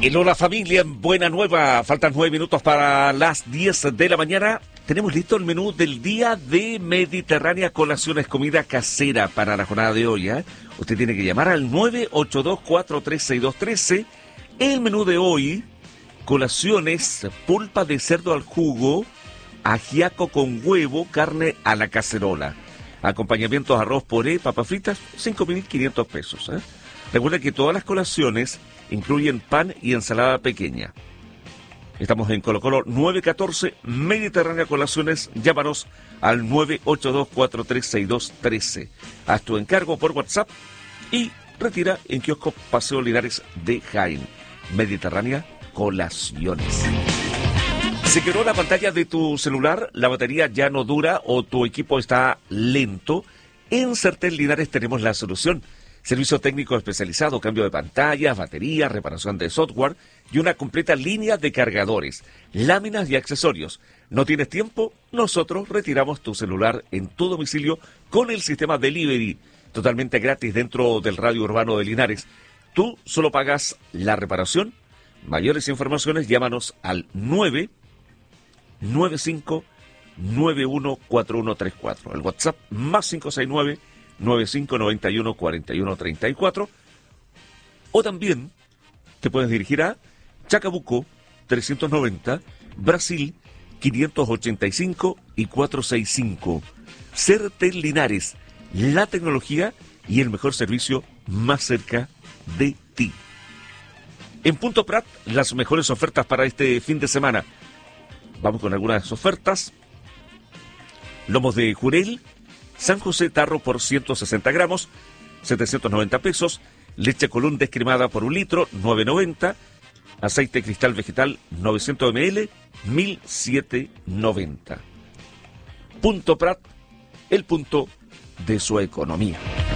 Hola familia, buena nueva. Faltan 9 minutos para las 10 de la mañana. Tenemos listo el menú del día de Mediterránea Colaciones, comida casera para la jornada de hoy. Usted tiene que llamar al 982-436213. El menú de hoy, colaciones, pulpa de cerdo al jugo, ajiaco con huevo, carne a la cacerola. Acompañamientos, arroz, puré, papas fritas, 5.500 pesos. Recuerda que todas las colaciones incluyen pan y ensalada pequeña. Estamos en Colo Colo 914, Mediterránea Colaciones. Llámanos al 982-436213. Haz tu encargo por WhatsApp y retira en kiosco Paseo Linares de Jaén. Mediterránea Colaciones. ¿Se quedó la pantalla de tu celular? ¿La batería ya no dura o tu equipo está lento? En Certel Linares tenemos la solución. Servicio técnico especializado, cambio de pantallas, baterías, reparación de software y una completa línea de cargadores, láminas y accesorios. ¿No tienes tiempo? Nosotros retiramos tu celular en tu domicilio con el sistema Delivery, totalmente gratis dentro del radio urbano de Linares. Tú solo pagas la reparación. Mayores informaciones, llámanos al 995-914134. El WhatsApp más 569-9591-4134. O también te puedes dirigir a Chacabuco 390, Brasil 585 y 465. Certel Linares, la tecnología y el mejor servicio más cerca de ti. En Punto Prat, las mejores ofertas para este fin de semana. Vamos con algunas ofertas. Lomos de jurel San José tarro por 160 gramos, 790 pesos. Leche Colón descremada por 1 litro, 9.90. Aceite cristal vegetal 900 ml, 1.790. Punto Prat, el punto de su economía.